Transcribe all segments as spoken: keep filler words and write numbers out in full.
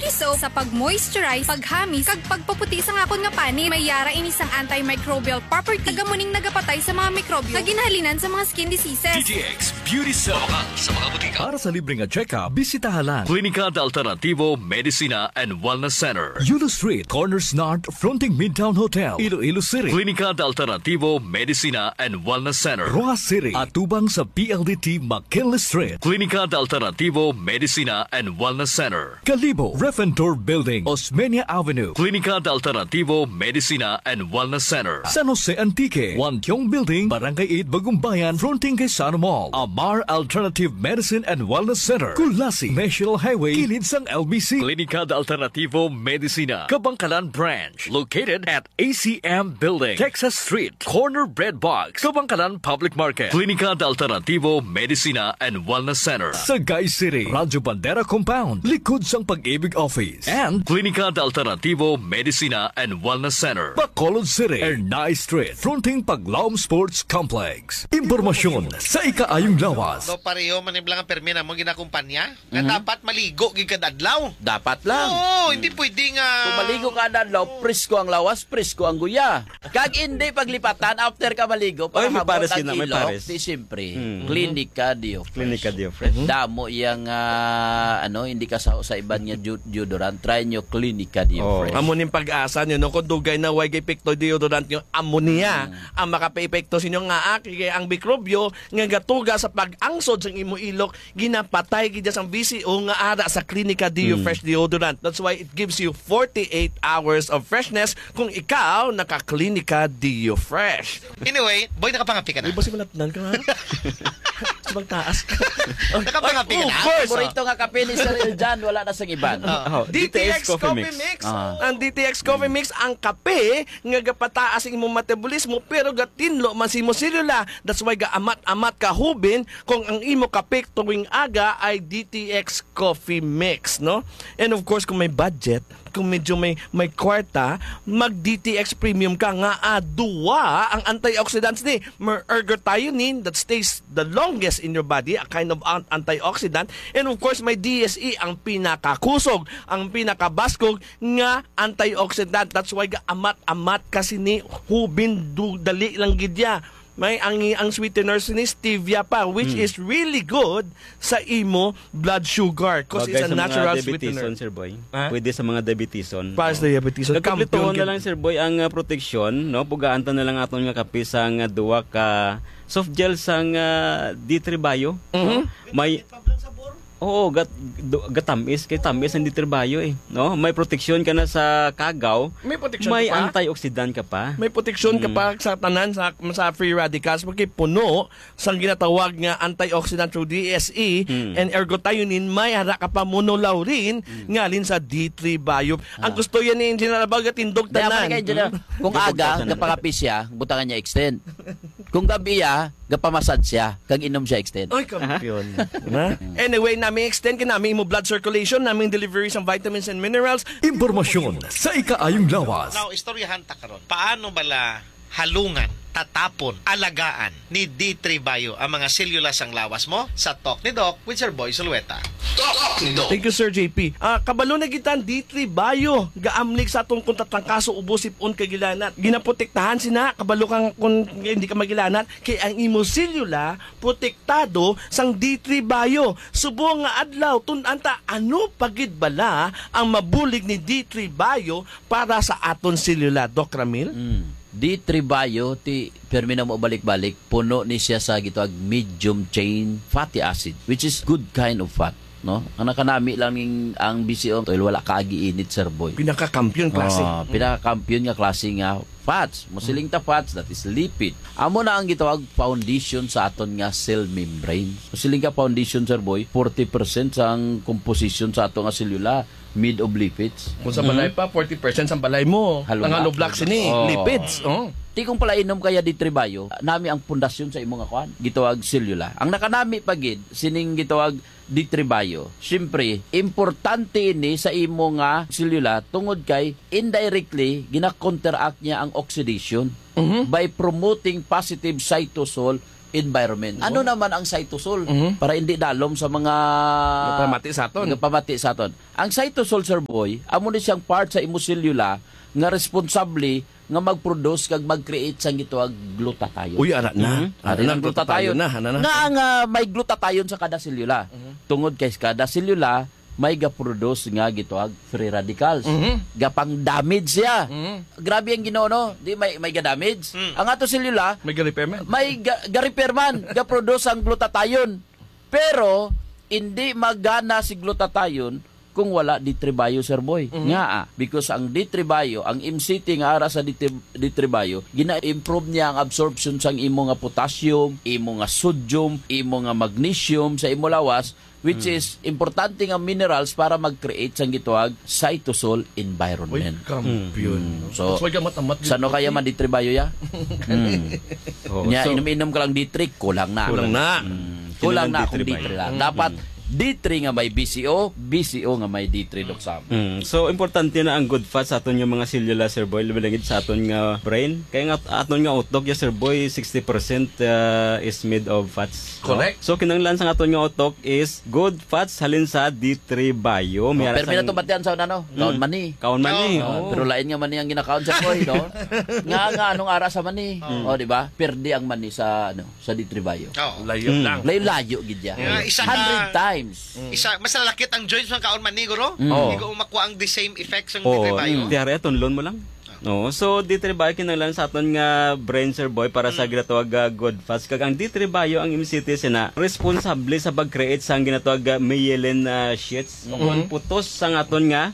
pag-iso, sa pag-moisturize, paghamis, kag pagpaputi sa akon nga pani, may yara ini sang antimicrobial property, tagamuning nagapatay sa mga mikrobyo, kag ginahalinan sa mga skin diseases. D T X Beauty Soap sa mga butika. Para sa libreng check-up, bisitahan lang Klinika de Alternativo Medicina and Wellness Center. Yulo Street, Corners North, fronting Midtown Hotel, Iloilo City. Klinika de Alternativo Medicina and Wellness Center. Rojas City, at tubang sa P L D T McKinley Street. Klinika de Alternativo Medicina and Wellness Center. Kalibo, Refentor Building, Osmeña Avenue. Klinika de Alternativo Medicina and Wellness Center. San Jose Antique, Wantiong Building, Barangay eight, Bagumbayan, fronting kay Sano Mall. Amar Alternative Medicine and Wellness Center. Kulasi, National Highway, kilid sang L B C. Klinika de Alternativo Medicina, Kabangkalan Branch, located at A C M Building, Texas Street, Corner Bread Box, Kabangkalan Public Market. Klinika de Alternativo Medicina and Wellness Center. Sagay City, Radyo Bandera Compound, likod sang Pag-ibig Office. And Klinika de Alternativo Medicina and Wellness Center. Bacolod City, Ernay Street, fronting Paglaom Sports Complex. Impormasyon sa ikaayong lawas. No pareho maniblang ang permina mo ginakumpanya nga dapat maligo gid kad adlaw. Dapat lang. Oo, hindi pwede nga. Kung maligo ka na adlaw, presko ang lawas, presko ang guya. Kag hindi paglipatan after ka maligo, Oy, may pahabot pares ang yun na, may ilok, pares. di siyempre, Mm. Klinika Diofresh. Klinika Diofresh. Damo yang ah, ano, hindi ka sa, sa iban nga deod- deodorant, try nyo Klinika Diofresh. Oh. Amo ning pag-asa nyo, no? Kung dugay na way epekto deodorant nyo, ammonia, ang makapaepekto sa inyo nga aki, kaya ang mikrobyo, nga gatuga sa pag-angsod sa imo ilok, ginapatay gid sang V C O nga ara sa Klinika Diofresh deodorant. That's why it gives you forty-eight hours of freshness kung ikaw naka-Klinika Diofresh. Anyway, boy nakapangapi ka na. Di ba si malatnan ka nga? Sa magtaas ka. Nakapangapi ka Oh, na. Paborito nga kape ni Sir Eljan, wala na sang iban. Oh, D T X Coffee Mix. Ah. Ang D T X Coffee Mix, ang kape nga gapataas ang imong metabolismo pero gatinlo man si mo selula. That's why gaamat-amat ka hubin kung ang imo kape tuwing aga ay D T X Coffee Mix, no? And of course, kung may budget, kung medyo may may kwarta, mag D T X Premium ka nga aduwa ang antioxidants ni ergothioneine that stays the longest in your body, a kind of an- antioxidant, and of course may D S E ang pinakakusog, ang pinakabaskog nga antioxidant. That's why ga amat-amat kasi ni hubin du, dali lang gidya. May ang ang sweetener ni stevia pa, which is really good sa imo blood sugar because it's a natural sweetener. Sir Boy. Ha? Pwede sa mga diabeteson. Para sa diabetes. Nagkaplituon na lang, Sir Boy, ang uh, protection, no? Pugaan ta na lang aton nga kape sa nga duwa ka soft gel sang uh, D three Bio. Mhm. May Oo, gat, do, gatamis, kay tamis ang ditribayo eh, no? May proteksyon ka na sa kagaw. May protection May ka pa? antioxidant ka pa. May proteksyon ka pa sa tanan sa, sa free radicals porque puno sang ginatawag nga antioxidant through D S E Mm. and ergothioneine, may hara ka pa monolaurin Mm. ngalin sa D three Bio. Ang gusto yan ni Engineer Abag tindog Kaya man tanan. kay engineer, kung aga gapakapi siya, butangan niya extend. Kung gabi ya, gapamasad siya, kag inom siya extend. Oy, kampiyon. Na? Anyway, namin extend ka namin imo blood circulation, namin delivery ng vitamins and minerals. Impormasyon sa ikaayong lawas. Now, istoryahan ta karon. Paano bala halungan, tatapon, alagaan ni D three Bio ang mga sellulas ang lawas mo sa Talk ni Doc with Sir Boy Sulueta. Talk ni Doc. Thank you, Sir J P. Ah, kabalo na gitan D three Bio. Gaamlik sa atong kung tatangkaso ubosipon kagilanat. Ginaprotektahan sina kabalo kang kung hindi ka magilanat kay ang imo selula protektado sang D three Bio. Subo nga adlaw tun-anta ano pagid bala ang mabulig ni D three Bio para sa aton selula, Doc Ramil? Mm. D three Bio, ti permi na mo balik-balik, puno ni siya sa gitawag medium chain fatty acid, which is good kind of fat, no? Ang nakanami lang ning ang B C O, oil wala kaagi init, Sir Boy. Pinaka-kampiyon klase. Oh, pinaka-kampiyon nga klase nga fats. Musiling ta fats, that is lipid. Amo na ang gitawag foundation sa aton nga cell membrane. Musiling ka foundation, Sir Boy, forty percent sa ang composition sa aton nga selula made of lipids. Kung sa balay pa, forty percent sa balay mo. Halo ang na. hollow blocks ini, Oh. lipids. Oh. Ti kung pala inom kaya di Bio, nami ang pundasyon sa imong akuan, gitawag selula. Ang nakanami pagid sining gitawag di Bio. Siyempre, importante ni sa imo nga selula tungod kay indirectly gina-counteract niya ang oxidation Mhm. by promoting positive cytosol environment. Ano naman ang cytosol? Mhm. Para hindi dalom sa mga Pamati sa aton. pamati sa aton. Ang cytosol, Sir Boy, amo ni siyang part sa imosellula nga responsable nga mag-produce kag mag-create sang gituag glutathione. Uy, ara na. Ari ng glutathione na. Ana na. Nga ang ah, may glutathione sa kada selula. Tungod kay kada selula may ga-produce nga gituag free radicals. Gapang damage siya. Grabe ang Ginoo no. Di may may ga-damage. Ang ato selula May repairman. may ga- ga-repair man, ga-produce ang glutathione. Pero hindi magana si glutathione kung wala D three bio, Sir Boy. Nga ah, because ang D three bio, ang M C T nga ara sa D three bio, gina-improve niya ang absorption sang imo nga potassium, imo nga sodium, imo nga magnesium sa imo lawas, which is importante nga minerals para mag-create sang gituag cytosol Uy, environment. kampiyon. So, That's why gamat-amat. Sano kaya man D three bio ya? Hmm. Oh, Nya so, inom-inom ka lang D three, kulang na. Kulang na. Hmm. Kulang na kung D three lang. Dapat D three nga may B C O, B C O nga may D three doksam. Mm. So importante na ang good fats sa aton yung mga selula, Sir Boy, labalangid sa aton nga brain. Kaya nga aton nga utok ya, Sir Boy, sixty percent uh, is made of fats. Correct. No? So kinanglan sa aton nga utok is good fats halin sa D three bio. May Pero sang- pinatubatian sa ano, kaon mani. Kaon man ni. Oh, Oh. pero lain nga mani ang ginakaon sa boy, no? Nga nga anong ara sa mani. Oh, di ba? Perdi ang mani sa ano, sa D three bio. Oo. Layo Mm. lang. Layo-layo gid ya. Yeah, isa one hundred ka- times. Isa, mas lalakit ang joints ng kaon man ni, guro. Oo. Hindi ko makuha ang the same effects ng Oo, D three bio. tiyari aton loan mo lang. No, so D three bio kinanglan sa aton nga brain, Sir Boy, para sa ginatawag nga good fats. Kag ang D three bio ang M C T sina responsable sa pag-create sa ginatawag nga myelin uh, sheets. Kung putos sa aton nga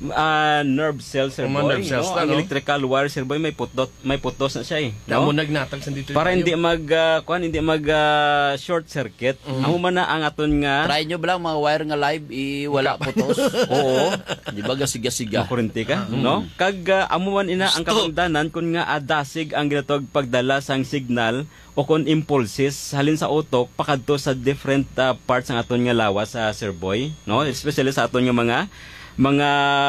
uh, nerve cells, Sir Mga Boy. nerve cells no? na, Ang no? electrical wire, Sir Boy, may putot, may putos na siya eh. Damo No? nagnatag sa D three Para bio. hindi mag uh, kuan, hindi mag uh, short circuit. Amo man na ang aton nga Try nyo ba lang mga wire nga live i wala putos? Oo. Di ba gasiga-siga? makurente ka, no? Kag uh, amo man ina ang kapangdanan kun nga adasig ang ginatawag pagdala sang signal o kon impulses halin sa utok pakadto sa different uh, parts ng aton nga lawas sa Sir Boy, no? Especially sa aton nga mga mga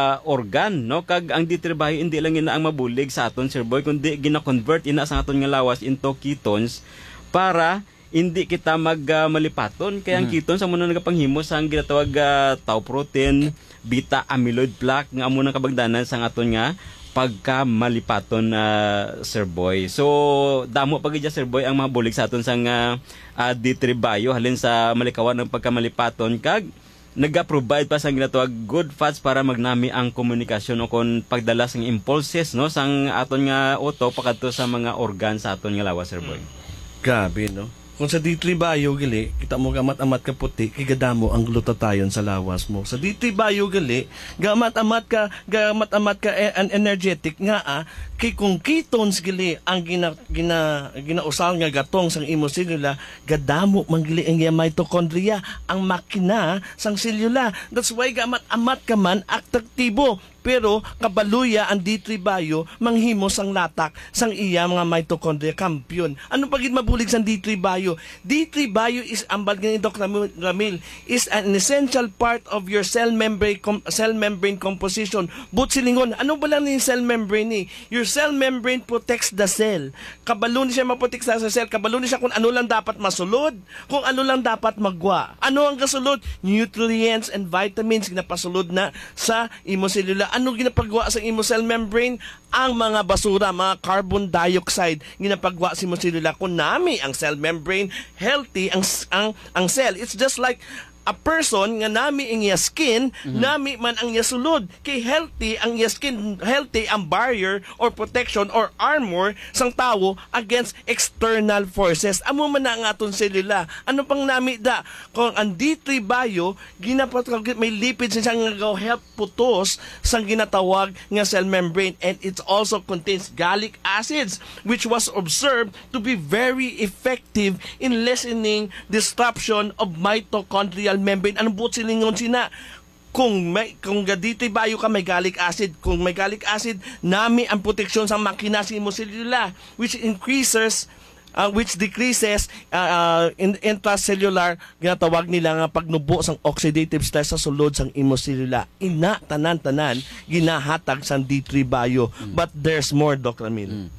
organ, no? Kag ang D three bio hindi lang ina ang mabulig sa aton, Sir Boy, kundi gina-convert ina sa aton nga lawas into ketones para hindi kita mag uh, malipaton. Kaya ang ketones amo na nagapanghimo sa ang ginatawag uh, tau protein, beta amyloid plaque nga amo nang kabagdanan sa aton nga pagka malipaton na uh, Sir Boy. So damo pag idya, Sir Boy, ang mabulig sa aton sang uh, uh, D three bio halin sa malikawan ng pagkamalipaton kag naga-provide pa sang ginatawag good fats para magnami ang komunikasyon o kon pagdala sang impulses, no, sang aton nga utok pakadto sa mga organ sa aton nga lawas, Sir Boy. Gabi, no? Kung sa D three bio gali, kita mo gamat-amat ka puti, kigadamo ang glutathione sa lawas mo. Sa D three bio gali, gamat-amat ka, gamat-amat ka eh, an energetic nga ah, kay kung ketones gali ang gina, gina, ginausal nga gatong sang imo selula, gadamo man gali ang iyang mitochondria, ang makina sang selula. That's why gamat-amat ka man aktibo. Pero kabaluya ang D three bio manghimo sang latak sang iya mga mitochondria kampiyon. Ano pagid mabulig sang D three bio? D three bio is ambal ni Doc Ramil is an essential part of your cell membrane com- cell membrane composition. But silingon, ano ba lang ni cell membrane ni? Your cell membrane protects the cell. Kabalo ni siya maprotek sa cell, kabalo ni siya kung ano lang dapat masulod, kung ano lang dapat magwa. Ano ang kasulod? Nutrients and vitamins ginapasulod na sa imo selula. Ano ginapagwa sa imo cell membrane? Ang mga basura, mga carbon dioxide ginapagwa sa imo selula. Kung nami ang cell membrane healthy ang ang ang cell, it's just like a person nga nami ang iya skin, mm-hmm. nami man ang iya sulod. Kay healthy ang iya skin, healthy ang barrier or protection or armor sang tawo against external forces. Amo man na ang aton selula. Ano pang nami da? Kung ang D three bio, ginapat may lipids siya nga go help putos sang ginatawag nga cell membrane, and it also contains gallic acids which was observed to be very effective in lessening disruption of mitochondrial membrane. Anong buot silingon sina? Kung may kung gaditi bayo ka may gallic acid, kung may gallic acid, nami ang proteksyon sa makina sa imo selula, which increases uh, which decreases uh, uh, in intracellular ginatawag nila nga pagnubo sang oxidative stress sa sulod sang imo selula. Ina tanan-tanan ginahatag sang D three bio. Mm. But there's more, Doctor Ramil. Mm.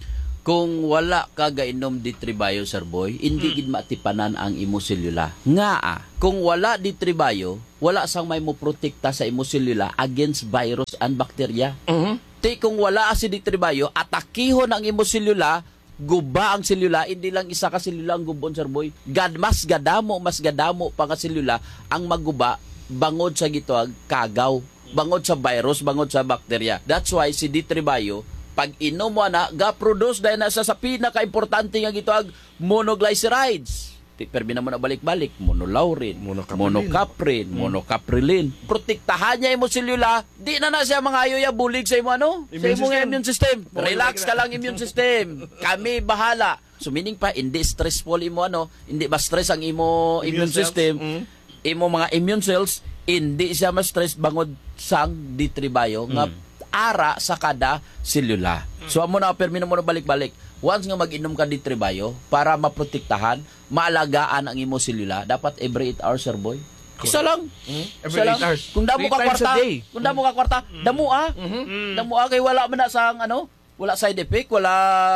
kung wala ka gainom di tribayo, Sir Boy, hindi gid matipanan ang imo selula. Nga ah, kung wala di tribayo, wala sang may mo protekta sa imo selula against virus and bacteria. Mhm. Ti kung wala si di tribayo, atakihon ang imo selula, guba ang selula, hindi lang isa ka selula ang gubon, Sir Boy. Gad mas gadamo, mas gadamo pa ka selula ang maguba bangod sa gitawag kagaw, bangod sa virus, bangod sa bacteria. That's why si di tribayo, pag inom mo na, ga-produce dahil nasa sa pinaka-importante nga gitawag monoglycerides. Permi na mo na balik-balik, monolaurin, Monocaprilin. monocaprin, monocaprilin. Protektahan niya imo selula, di na na siya mga ayo ya bulig sa imo ano, sa Immune imo system. immune system. Relax ka lang immune system. Kami bahala. So meaning pa hindi stressful imo ano, hindi ba stress ang imo immune, Immune cells. system. Mm. Imo mga immune cells hindi siya ma-stress bangod sang ditribayo nga ara sa kada selula. So amo na permi na mo na balik-balik. Once nga mag-inom ka ditribayo para maprotektahan, maalagaan ang imo selula, dapat every eight hours, Sir Boy. Isa lang. Every Isa lang. eight hours. Kung damo Three ka times kwarta, a day. kung damo ka kwarta, damo ah. Damo ah kay wala man na sang ano, wala side effect, wala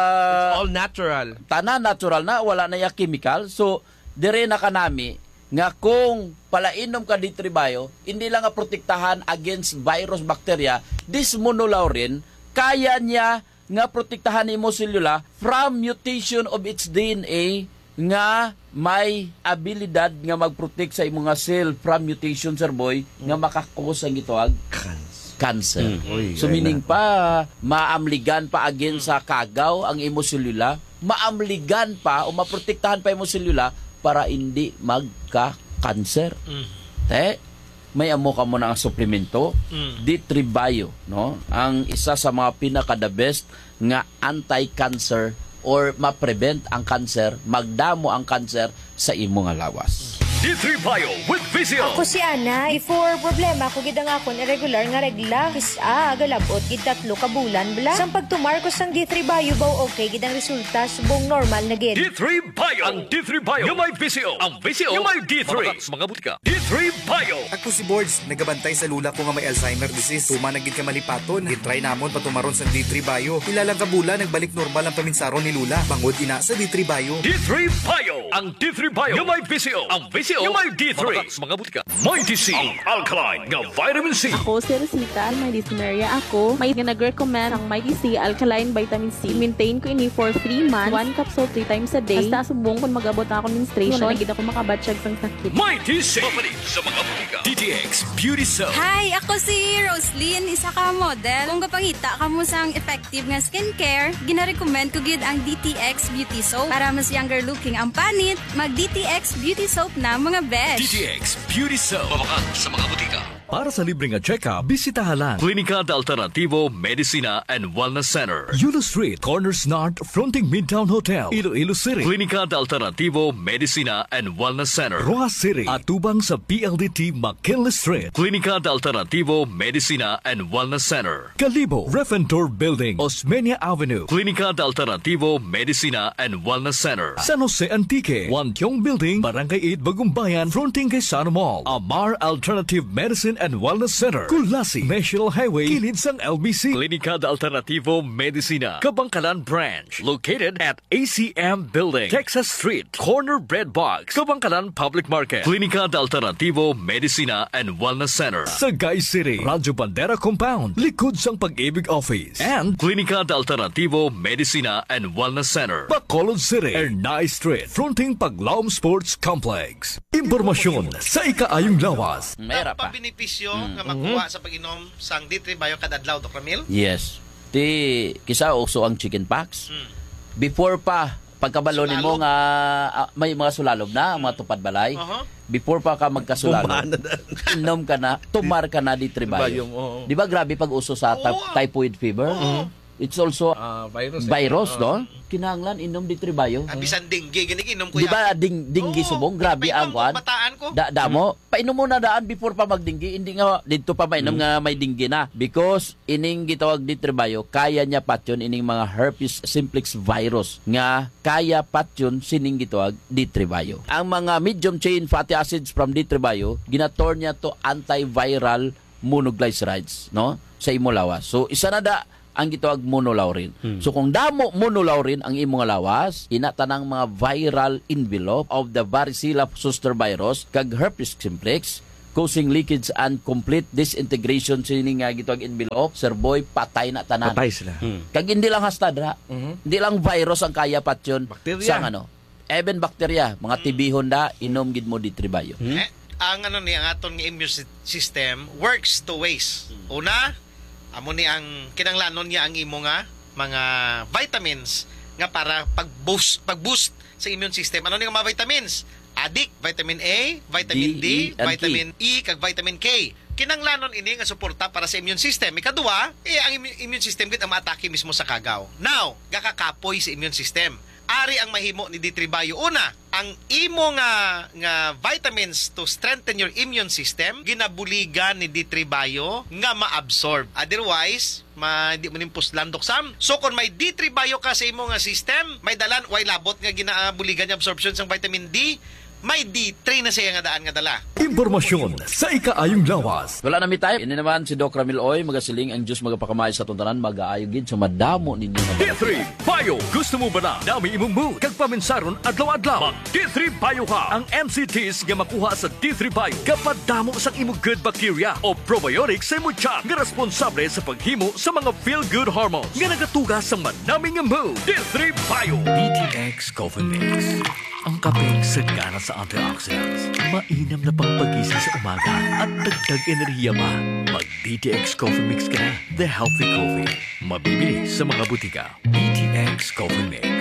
All natural. tanan natural na, wala na ya chemical. So dire na kanami nga kung palainom ka ditribayo, hindi lang nga protektahan against virus, bacteria, this monolaurin kaya niya nga protektahan imo selula from mutation of its D N A nga may abilidad nga magprotect sa imo nga cell from mutation, Sir Boy, nga makakos ang gitawag cancer. Uy, So ay meaning pa maamligan pa against sa kagaw ang imo selula, maamligan pa o maprotektahan pa imo selula para hindi magka-cancer. Te, may amo ka mo na ang suplemento, ditribayo, no? Ang isa sa mga pinaka-the best nga anti-cancer or ma-prevent ang cancer, magdamo ang cancer sa imo nga lawas. D three Bio with Vizio. Ako si Ana, before problema ko gid ang akon irregular nga regla. Kisa galabot gid tatlo ka bulan bla. Sang pagtumar ko sang D three Bio baw okay gid ang resulta subong normal na gid. D three Bio. Ang D three Bio. Yung may Vizio. Ang Vizio. Yung may D three. Mga, mga butika. D three Bio. Ako si Boards, nagabantay sa lula ko nga may Alzheimer disease. Tuma nagid ka malipaton. Gitry namon patumaron sa D three Bio. Ilalang kabula nagbalik normal ang paminsaron ni lula. Bangod ina sa D three Bio. D three Bio. Ang D three Bio. Yung may Vizio. Ang Vizio. Yung may D three. Mga, mga butika. Mighty C. Ang alkaline nga vitamin C. Ako si Rosita, may dysphoria ako. May nag-recommend ang Mighty C Alkaline Vitamin C. Maintain ko ini for three months. One capsule three times a day. Basta subong kung magabot ako menstruation. Wala na gid ako makabatsyag sang sakit. Mighty C. Mapalit sa mga butika. D T X Beauty Soap. Hi, ako si Roslyn, isa ka model. Kung kapangita ka mo sang effective nga skincare, gina-recommend ko gid ang D T X Beauty Soap. Para mas younger looking ang panit, mag D T X Beauty Soap na mga besh. D T X Beauty Soap. Mabakan sa mga butika. Para sa libreng check-up, bisitahan lang Klinika de Alternativo Medicina and Wellness Center. Yulo Street, Corners North, fronting Midtown Hotel, Iloilo City. Klinika de Alternativo Medicina and Wellness Center. Rojas City, atubang sa P L D T McKinley Street. Klinika de Alternativo Medicina and Wellness Center. Kalibo, Refentor Building, Osmeña Avenue. Klinika de Alternativo Medicina and Wellness Center. San Jose Antique, Wantiong Building, Barangay eight, Bagumbayan, fronting kay Sana Mall. Amar Alternative Medicine and Wellness Center. Kulasi, National Highway, kilid sang L B C. Klinika de Alternativo Medicina, Kabangkalan Branch, located at A C M Building, Texas Street, Corner Bread Box, Kabangkalan Public Market. Klinika de Alternativo Medicina and Wellness Center. Sagay City, Radyo Bandera Compound, likod sang Pag-ibig Office. And Klinika de Alternativo Medicina and Wellness Center. Bacolod City, Ernay Street, fronting Paglaom Sports Complex. Impormasyon sa ikaayong lawas. Mayra pa. Pabinipisyo nga makuha sa pag-inom sang D three Bio kada adlaw, Doctor Ramil? Yes. Ti kisa uso ang chicken pox. Hmm. Before pa pagkabalonin mo Sulalog? nga ah, may mga sulalog na, mga tupad balay. Uh-huh. Before pa ka magkasulalog, Bumana na. inom ka na, tumar ka na di tribayo. Tribayong, oo. Di ba grabe pag uso sa ty- Oo. typhoid fever? It's also Ah, virus. eh. virus, Oo. no? Kinahanglan inom di tribayo. Abisan dinggi, giniginom ko Di ba ding dinggi Oo, subong? Grabe pinapainom ang ko, kwan. bataan ko. Da, damo, painom mo na daan before pa magdinggi. Hindi nga, dito pa mainom nga may dinggi na. Because ining gitawag di tribayo, kaya niya pat yun ining mga herpes simplex virus. Nga, kaya pat yun sining gitawag di tribayo. Ang mga medium chain fatty acids from di tribayo, ginator niya to antiviral monoglycerides, no? Sa imo lawas. So, isa na da, ang gitawag monolaurin. Hmm. So kung damo monolaurin ang imong lawas, ina tanang mga viral envelope of the varicella zoster virus kag herpes simplex causing leakage and complete disintegration sini nga gitawag envelope, sir boy, patay na tanan. Patay sila. Hmm. Kag hindi lang hasta dra. Mm-hmm. Hindi lang virus ang kaya patyon sa ano. Even bacteria, mga mm. tibihon da, inom gid mo D three bio. Hmm? Eh, ang ano ni ang aton nga immune system works two ways. Una, amo ni ang kinanglanon niya ang imo nga mga vitamins nga para pag-boost pag-boost sa immune system. Ano ni nga mga vitamins? Adik, vitamin A, vitamin D, D E, vitamin E, kag vitamin K. Kinanglanon ini nga suporta para sa immune system. Ikaduha, eh, ang immune system gid ang maatake mismo sa kagaw. Now, gakakapoy sa immune system. Ari ang mahimo ni D three bio. Una, ang imo nga nga vitamins to strengthen your immune system ginabuligan ni D three bio nga ma-absorb. Otherwise, ma di mo nimpos landok sam. So kung may D three bio ka sa imo nga system, may dalan way labot nga ginabuligan ni absorption sang vitamin D, may D three na siya nga daan nga dala. Impormasyon sa ikaayong lawas. Wala na mi tayo. Ini naman si Doc Ramil Oy, magasiling ang Diyos magapakamay sa tuntanan, mag-aayo gid sa madamo ninyo nga D three bio. Gusto mo ba na dami imong mood kag paminsaron adlaw-adlaw? Mag D three bio ka. Ang M C Ts nga makuha sa D three bio kapag damo sa imong good bacteria o probiotics sa imong tiyan nga responsable sa paghimo sa mga feel-good hormones nga nagatugas sa manaming nga mood. D three bio. D T X Coffee Mix. Ang kapeng sagana sa antioxidants. Mainam na pangpagising sa umaga at dagdag enerhiya pa. Mag-D T X Coffee Mix ka na. The Healthy Coffee. Mabibili sa mga butika. D T X Coffee Mix.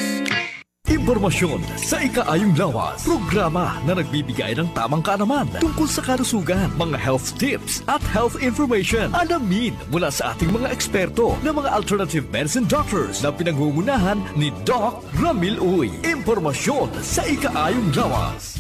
Impormasyon sa ikaayong lawas. Programa na nagbibigay ng tamang kaalaman tungkol sa kalusugan, mga health tips at health information. Alamin mula sa ating mga eksperto na mga alternative medicine doctors na pinangungunahan ni Doc Ramil Uy. Impormasyon sa ikaayong lawas.